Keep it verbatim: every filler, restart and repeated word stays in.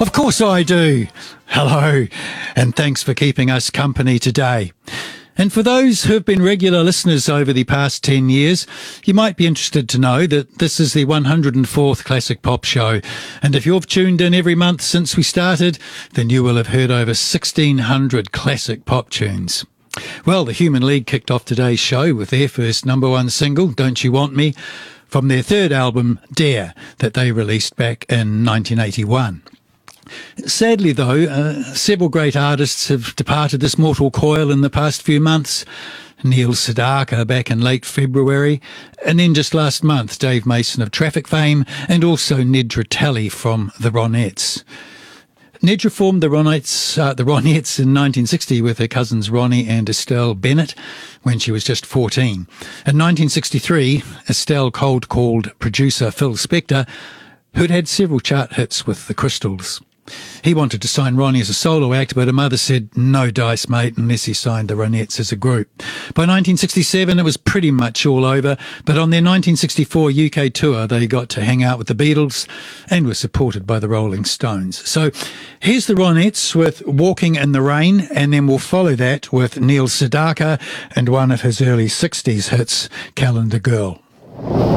Of course I do. Hello, and thanks for keeping us company today. And for those who have been regular listeners over the past ten years, you might be interested to know that this is the one hundred fourth Classic Pop Show. And if you've tuned in every month since we started, then you will have heard over sixteen hundred classic pop tunes. Well, the Human League kicked off today's show with their first number one single, Don't You Want Me, from their third album, Dare, that they released back in nineteen eighty-one. Sadly, though, uh, several great artists have departed this mortal coil in the past few months. Neil Sedaka back in late February, and then just last month, Dave Mason of Traffic fame, and also Nedra Talley from the Ronettes. Nedra formed the Ronettes, uh, the Ronettes in nineteen sixty with her cousins Ronnie and Estelle Bennett when she was just fourteen. In nineteen sixty-three, Estelle cold called producer Phil Spector, who'd had several chart hits with the Crystals. He wanted to sign Ronnie as a solo act, but her mother said, no dice, mate, unless he signed the Ronettes as a group. By nineteen sixty-seven, it was pretty much all over, but on their nineteen sixty-four U K tour, they got to hang out with the Beatles and were supported by the Rolling Stones. So here's the Ronettes with Walking in the Rain, and then we'll follow that with Neil Sedaka and one of his early sixties hits, Calendar Girl.